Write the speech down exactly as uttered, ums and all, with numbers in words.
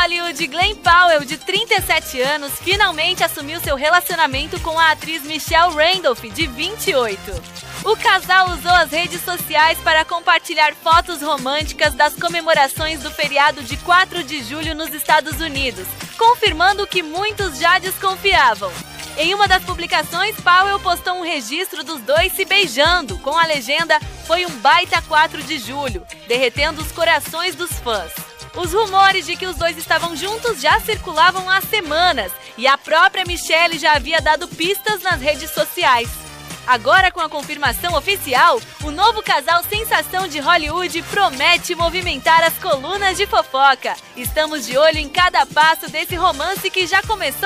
Hollywood, Glen Powell, de trinta e sete anos, finalmente assumiu seu relacionamento com a atriz Michelle Randolph, de vinte e oito. O casal usou as redes sociais para compartilhar fotos românticas das comemorações do feriado de quatro de julho nos Estados Unidos, confirmando o que muitos já desconfiavam. Em uma das publicações, Powell postou um registro dos dois se beijando, com a legenda "Foi um baita quatro de julho", derretendo os corações dos fãs. Os rumores de que os dois estavam juntos já circulavam há semanas, e a própria Michelle já havia dado pistas nas redes sociais. Agora, com a confirmação oficial, o novo casal sensação de Hollywood promete movimentar as colunas de fofoca. Estamos de olho em cada passo desse romance que já começou